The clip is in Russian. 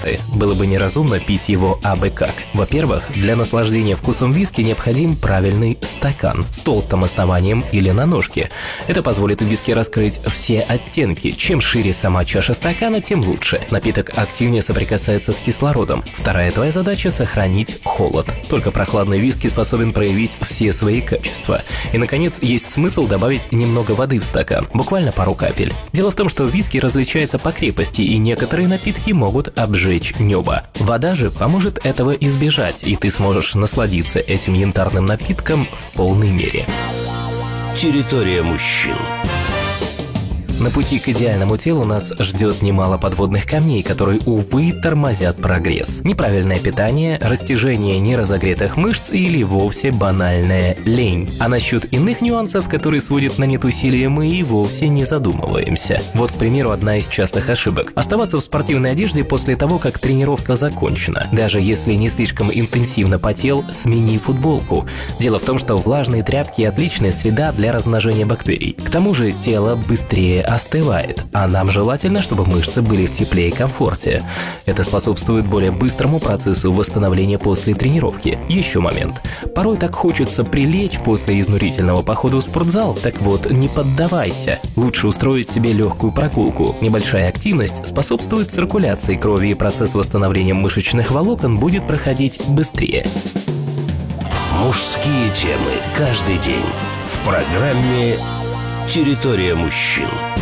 карты. Было бы неразумно пить его абы как. Во-первых, для наслаждения вкусом виски необходим правильный стакан с толстым основанием или на ножке. Это позволит виски раскрыть все оттенки. Чем шире сама чаша стакана, тем лучше. Напиток активнее соприкасается с кислородом. Вторая твоя задача – сохранить холод. Только прохладный виски способен проявить все свои качества. И, наконец, есть смысл добавить немного воды в стакан, буквально пару капель. Дело в том, что виски различается по крепости, и некоторые напитки могут обжечь небо. Вода же поможет этого избежать, и ты сможешь насладиться этим янтарным напитком в полной мере. Территория мужчин. На пути к идеальному телу нас ждет немало подводных камней, которые, увы, тормозят прогресс. Неправильное питание, растяжение неразогретых мышц или вовсе банальная лень. А насчет иных нюансов, которые сводят на нет усилия, мы и вовсе не задумываемся. Вот, к примеру, одна из частых ошибок. Оставаться в спортивной одежде после того, как тренировка закончена. Даже если не слишком интенсивно потел, смени футболку. Дело в том, что влажные тряпки – отличная среда для размножения бактерий. К тому же тело быстрее остывает, а нам желательно, чтобы мышцы были в тепле и комфорте. Это способствует более быстрому процессу восстановления после тренировки. Еще момент. Порой так хочется прилечь после изнурительного похода в спортзал, так вот, не поддавайся. Лучше устроить себе легкую прогулку. Небольшая активность способствует циркуляции крови, и процесс восстановления мышечных волокон будет проходить быстрее. Мужские темы каждый день в программе «Территория мужчин».